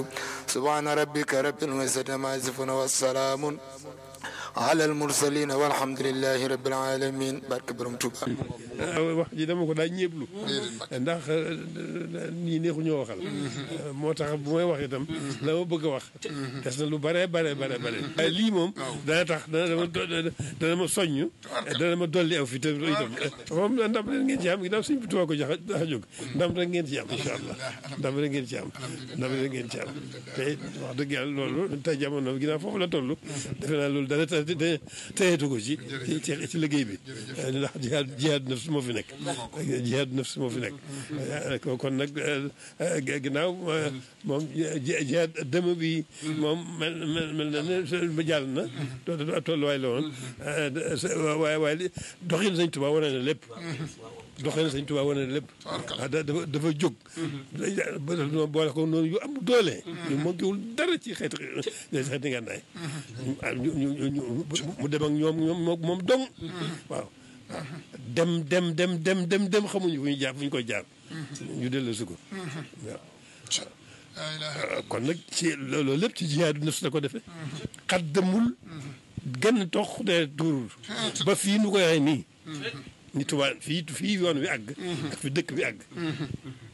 سبحان ربك رب العزة عما يصفون والسلام على المرسلين والحمد لله رب العالمين بارك برم توبا wax ji dama ko daa ñeeblu ndax nii neexu ñoo waxal moo tax bu may wax itam la ma bëgg a wax des na lu bare waaye lii moom dana tax dana ma soññ dana ma dolli aw fi te itam moom ndam rek ngeen ci am ginnaaw suñ Tuubaa ko jax a jóg ndam rek ngeen ci am incha allah ndam rek ngeen ci am te wax dëgg yàlla loolu tey jamono ginnaaw foofu la toll defe naa loolu dana teyeetu ko ci liggéey bi ndax jihaad nafs moo fi nekk jihaad nafs moo fi nekk kon nag ginnaaw moom jihaad dëmm bi moom mel na ne ba jàll na tolluwaay la woon waaye doxin Sëñ Tuubaa wane na lépp doxin Sëñ Tuubaa wane na lépp dafa jóg boole ko noonu yu am doole ñu manquéwul dara ci xeeti ngànnaay mu dem ak moom dong waaw dem xamuñu fu ñu koy jaar ñu dellu si ko waaw kon nag ci loolu lépp ci jihaadu nafs la ko defee xaddamul genn tox de tuurul ba fii nu koy waxee nii ni Tuubaa fii yoon wi àgg ak fi dëkk bi àgg